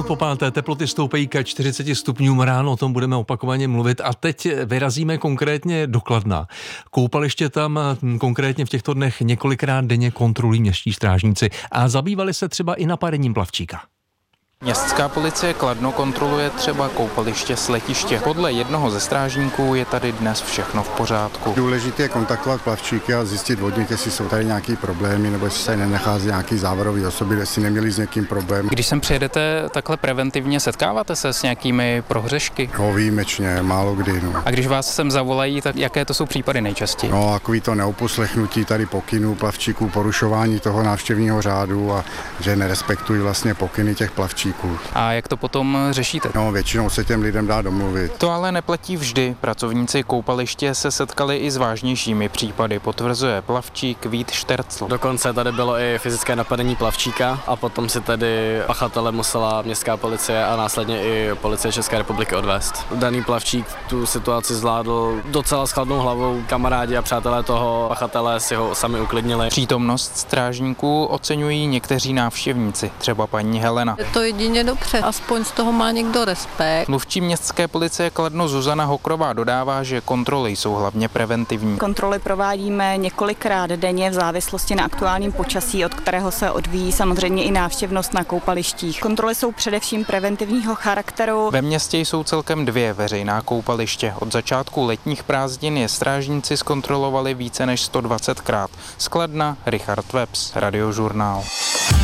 minut po páté, teploty stoupají ke 40 stupňům ráno, o tom budeme opakovaně mluvit a teď vyrazíme konkrétně do Kladna. Koupaliště tam konkrétně v těchto dnech několikrát denně kontrolují městští strážníci a zabývali se třeba i napadením plavčíka. Městská policie Kladno kontroluje třeba koupaliště s letiště. Podle jednoho ze strážníků je tady dnes všechno v pořádku. Důležité je kontaktovat plavčíky a zjistit od nich, jestli jsou tady nějaký problémy, nebo jestli se nenachází nějaký závarový osoby, jestli neměli s někým problém. Když sem přijedete takhle preventivně, setkáváte se s nějakými prohřešky? No, výjimečně, málo kdy. No. A když vás sem zavolají, tak jaké to jsou případy nejčastěji? No, takový to neuposlechnutí tady pokynů plavčíků, porušování toho návštěvního řádu a že nerespektují vlastně pokyny těch plavčíků. A jak to potom řešíte? No, většinou se těm lidem dá domluvit. To ale neplatí vždy. Pracovníci koupaliště se setkali i s vážnějšími případy, potvrzuje plavčík Vít Štercl. Dokonce tady bylo i fyzické napadení plavčíka a potom si tedy pachatele musela městská policie a následně i policie České republiky odvést. Daný plavčík tu situaci zvládl docela s chladnou hlavou. Kamarádi a přátelé toho pachatele si ho sami uklidnili. Přítomnost strážníků oceňují někteří návštěvníci, třeba paní Helena. Je to jedině dobře, aspoň z toho má někdo respekt. Mluvčí městské policie Kladno Zuzana Hokrová dodává, že kontroly jsou hlavně preventivní. Kontroly provádíme několikrát denně v závislosti na aktuálním počasí, od kterého se odvíjí samozřejmě i návštěvnost na koupalištích. Kontroly jsou především preventivního charakteru. Ve městě jsou celkem 2 veřejná koupaliště. Od začátku letních prázdnin je strážníci zkontrolovali více než 120krát. Z Kladna Richard Webs, Radiožurnál.